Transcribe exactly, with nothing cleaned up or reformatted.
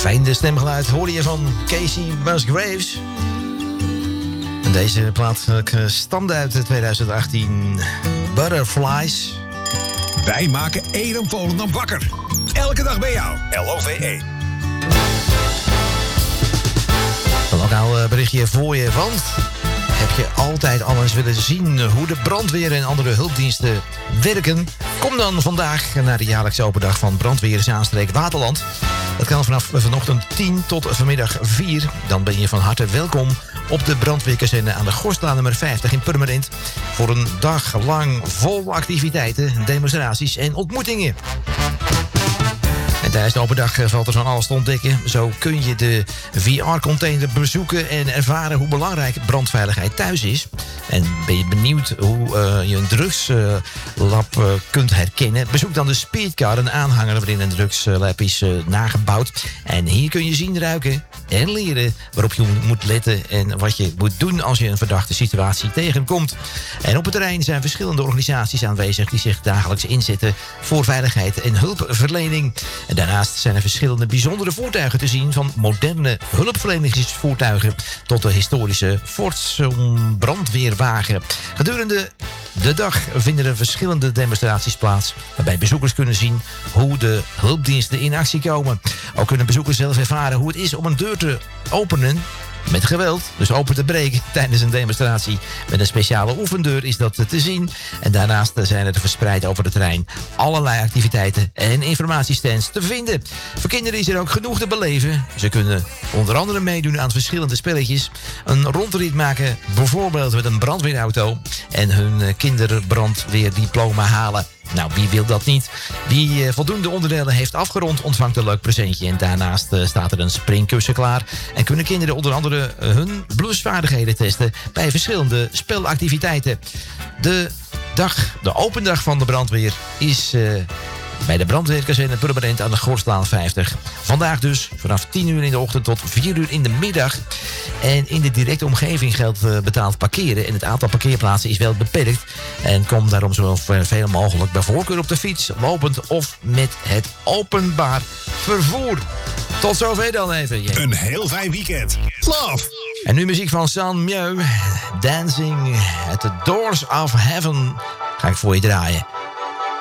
Fijne stemgeluid hoorde je van Casey Musgraves. En deze plaat stamde uit twintig achttien. Butterflies. Wij maken Eden Volendam wakker. Elke dag bij jou. L O V E. Dan ook nou een berichtje voor je, want... heb je altijd al eens willen zien hoe de brandweer en andere hulpdiensten werken? Kom dan vandaag naar de jaarlijkse open dag van Brandweer Zaanstreek Waterland. Dat kan vanaf vanochtend tien tot vanmiddag vier. Dan ben je van harte welkom op de brandweerkazerne aan de Gorstlaan nummer vijftig in Purmerend. Voor een dag lang vol activiteiten, demonstraties en ontmoetingen. En tijdens de open dag valt er van alles te ontdekken. Zo kun je de V R-container bezoeken en ervaren hoe belangrijk brandveiligheid thuis is. En ben je benieuwd hoe uh, je een drugslab uh, kunt herkennen? Bezoek dan de Speedcar, een aanhanger waarin een drugslab is uh, nagebouwd. En hier kun je zien, ruiken en leren waarop je moet letten en wat je moet doen als je een verdachte situatie tegenkomt. En op het terrein zijn verschillende organisaties aanwezig die zich dagelijks inzetten voor veiligheid en hulpverlening. En daarnaast zijn er verschillende bijzondere voertuigen te zien, van moderne hulpverleningsvoertuigen tot de historische Fordson brandweerwagen. Gedurende de dag vinden er verschillende demonstraties plaats, waarbij bezoekers kunnen zien hoe de hulpdiensten in actie komen. Ook kunnen bezoekers zelf ervaren hoe het is om een deur te openen met geweld, dus open te breken tijdens een demonstratie. Met een speciale oefendeur is dat te zien. En daarnaast zijn er verspreid over het terrein allerlei activiteiten en informatiestands te vinden. Voor kinderen is er ook genoeg te beleven. Ze kunnen onder andere meedoen aan verschillende spelletjes. Een rondrit maken, bijvoorbeeld met een brandweerauto. En hun kinderbrandweerdiploma halen. Nou, wie wil dat niet? Wie uh, voldoende onderdelen heeft afgerond, ontvangt een leuk presentje. En daarnaast uh, staat er een springkussen klaar. En kunnen kinderen onder andere uh, hun blusvaardigheden testen bij verschillende spelactiviteiten. De dag, de open dag van de brandweer is Uh, bij de brandweerkazerne Purmerend aan de Gorstlaan vijftig. Vandaag dus vanaf tien uur in de ochtend tot vier uur in de middag. En in de directe omgeving geldt uh, betaald parkeren. En het aantal parkeerplaatsen is wel beperkt. En kom daarom zo veel mogelijk bij voorkeur op de fiets, lopend of met het openbaar vervoer. Tot zover dan even. Yeah. Een heel fijn weekend. Love. En nu muziek van San Mieu. Dancing at the Doors of Heaven. Ga ik voor je draaien.